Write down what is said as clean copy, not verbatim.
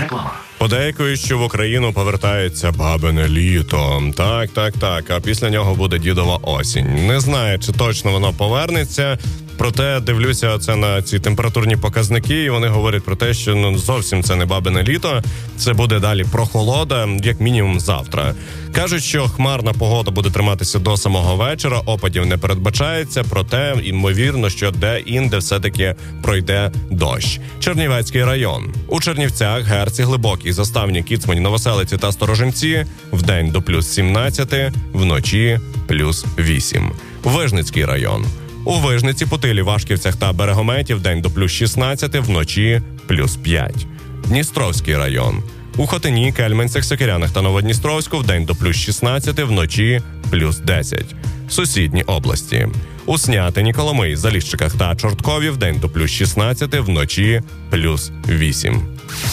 Реклама. Подейкують, що в Україну повертається бабине літо. Так. А після нього буде дідова осінь. Не знаю, чи точно воно повернеться. Проте дивлюся це на ці температурні показники, і вони говорять про те, що зовсім це не бабине літо. Це буде далі прохолода, як мінімум завтра. Кажуть, що хмарна погода буде триматися до самого вечора, опадів не передбачається, проте ймовірно, що де-інде все-таки пройде дощ. Чернівецький район. У Чернівцях, Герці, Глибокій, Заставні, Кіцмані, Новоселиці та Сторожинці вдень до плюс 17, вночі плюс 8. Вижницький район. У Вижниці, Путилі, Вашківцях та Берегометі вдень до плюс 16, вночі плюс 5. Дністровський район. У Хотині, Кельменцях, Сокирянах та Новодністровську вдень до плюс 16, вночі плюс 10. Сусідні області. У Снятині, Коломиї, Заліщиках та Чорткові вдень до плюс 16, вночі плюс 8.